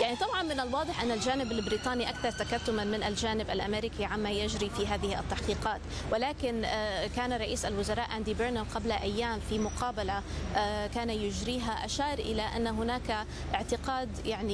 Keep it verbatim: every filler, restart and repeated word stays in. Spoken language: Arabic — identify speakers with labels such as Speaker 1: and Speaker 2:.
Speaker 1: يعني طبعا من الواضح أن الجانب البريطاني أكثر تكتما من الجانب الأمريكي عما يجري في هذه التحقيقات، ولكن كان رئيس الوزراء أندي بيرنام قبل أيام في مقابلة كان يجريها أشار إلى أن هناك اعتقاد يعني